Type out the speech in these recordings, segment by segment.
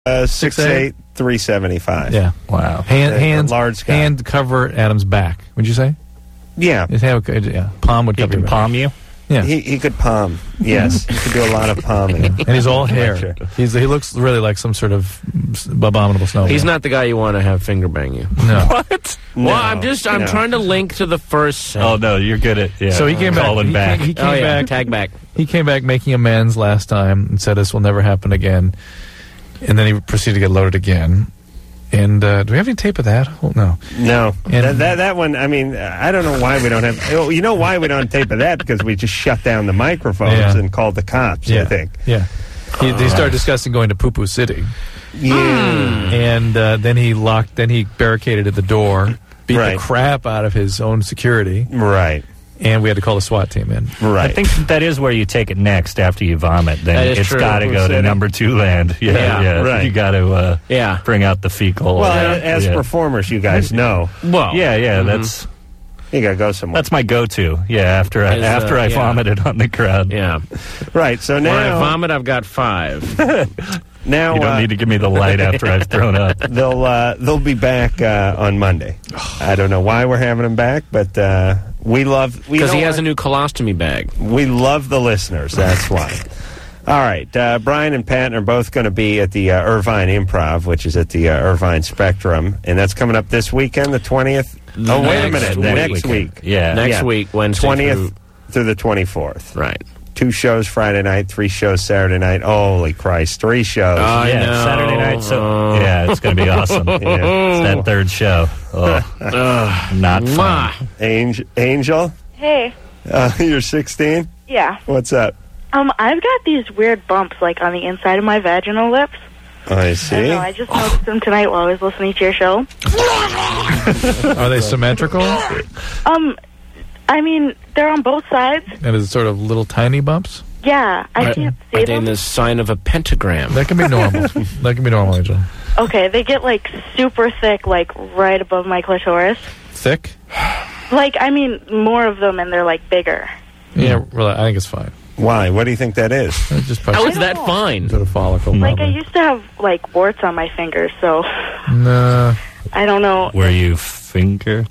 6'8", 375. Yeah. Wow. Large guy. Hand cover Adam's back. Would you say? Yeah. His hand, yeah. Palm would He cover can your back. palm you? Yeah. He could palm. Yes. He could do a lot of palming. And he's all hair. Sure. He looks really like some sort of abominable snowman. He's not the guy you want to have finger bang you. No. What? Well, I'm trying to link to the first. Oh, no, you're good at So he came back. calling back. He came back. Tag back. He came back making amends last time and said this will never happen again. And then he proceeded to get loaded again. And do we have any tape of that? Oh, no. No. And- That one, I mean, I don't know why we don't have... Oh, you know why we don't have tape of that? Because we just shut down the microphones Yeah. and called the cops, I think. Yeah. They started discussing going to Poo Poo City. Yeah. And then he barricaded at the door, beat Right. the crap out of his own security, Right. and we had to call the SWAT team in. Right. I think that is where you take it next after you vomit. Then That is it's true. got to go to City. number 2 land. Yeah. Right. You got to Yeah. bring out the fecal. Well, as yeah. performers, you guys know. Well. Yeah, that's You got to go somewhere. my go-to. Yeah, after I yeah. vomited on the crowd. Yeah. Right. So When I now... vomit, I've got 5. Now You don't need to give me the light after I've thrown up. they'll be back on Monday. I don't know why we're having them back, but we love... Because he has a new colostomy bag. We love the listeners. That's why. All right. Brian and Patton are both going to be at the Irvine Improv, which is at the Irvine Spectrum, and that's coming up this weekend, the 20th. Oh, wait a minute. Next week. Yeah. Next week, Wednesday 20th through the 24th. Right. 2 shows Friday night, 3 shows Saturday night. Holy Christ, 3 shows. I know. Saturday night. So yeah, it's going to be awesome. Yeah. It's that 3rd show. Oh, not fun. Angel, Hey. you're 16? Yeah. What's up? I've got these weird bumps, like, on the inside of my vaginal lips. I I see. don't know, I just noticed them tonight while I was listening to your show. Are they symmetrical? I mean, they're on both sides. And is it sort of little tiny bumps? Yeah, I can't Are see they in them. the sign of a pentagram? That can be normal. That can be normal, Angel. Okay, they get, like, super thick, like, right above my clitoris. Thick? Like, I mean, more of them, and they're, like, bigger. Yeah, really, I think it's fine. Why? What do you think that is? It's just How probably is that fine? sort of follicle. Like, I probably. used to have, like, warts on my fingers, so No. I don't know. Were you finger?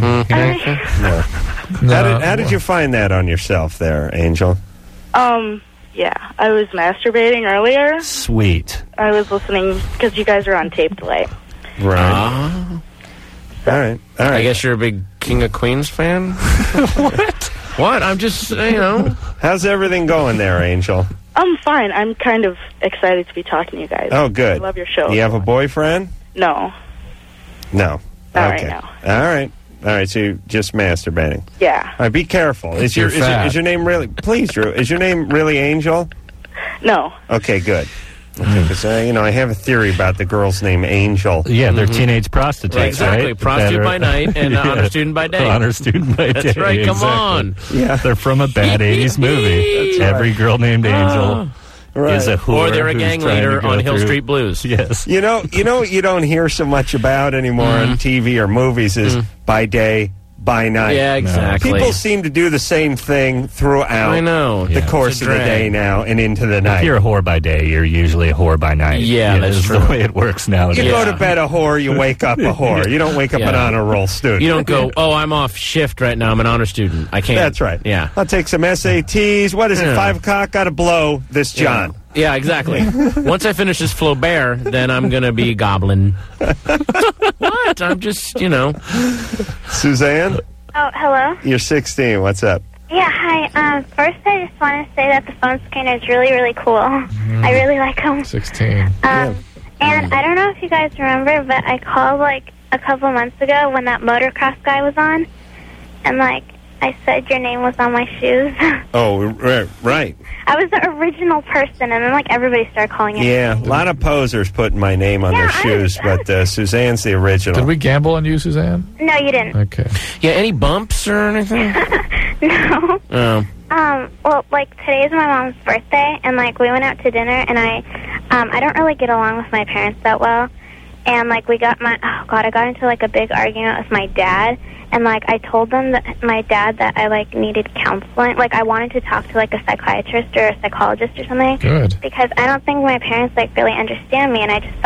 How did you find that on yourself there, Angel? Yeah, I was masturbating earlier. Sweet. I was listening, because you guys are on tape delay. Right. All right. I guess you're a big King of Queens fan? What? What? I'm just, How's everything going there, Angel? I'm fine. I'm kind of excited to be talking to you guys. Oh, good. I love your show. You have a boyfriend? No. No. Not Okay. right now. All right. All right, so you're just masturbating. Yeah. All right, be careful. Is You're your fat. is your name really... Please, Drew. Is your name really Angel? No. Okay, good. Because, I have a theory about the girl's name Angel. Yeah, they're teenage prostitutes, Right, exactly. right? Prostitute That by are- night and honor student by day. Honor student by day. That's right, come exactly. on. Yeah. They're from a bad 80s movie. That's Every girl named Angel Right. is a whore Or they're a who's gang trying to leader go on Hill through- Street Blues. Yes. You know what you don't hear so much about anymore on TV or movies is by day, by night. Yeah, exactly. People seem to do the same thing throughout I know. the course It's a of the drag. day now and into the night. If you're a whore by day, you're usually a whore by night. Yeah, that's that's true. the way it works nowadays. You go to bed a whore, you wake up a whore. You don't wake up an Yeah. honor roll student. You don't go, oh, I'm off shift right now. I'm an honor student. I can't. That's right. Yeah. I'll take some SATs. What is it, Yeah. 5 o'clock? Got to blow this John. Yeah, exactly. Once I finish this Flaubert, then I'm going to be goblin. What? I'm just, Suzanne, Oh, hello. you're 16. What's up? Yeah, hi. First, I just want to say that the phone screen is really, really cool. I really like them. 16. And I don't know if you guys remember, but I called like a couple months ago when that motocross guy was on, and like I said your name was on my shoes. Oh, right. I was the original person, and then like everybody started calling it. Yeah, a lot of posers putting my name on their Yeah, shoes, but Suzanne's the original. Did we gamble on you, Suzanne? No, you didn't. Okay. yeah, any bumps or anything? No. Oh. Well, like today's my mom's birthday, and like we went out to dinner, and I don't really get along with my parents that well, And, like, I got into, like, a big argument with my dad. And, like, I told my dad that I, like, needed counseling. Like, I wanted to talk to, like, a psychiatrist or a psychologist or something. Good. Because I don't think my parents, like, really understand me. And I just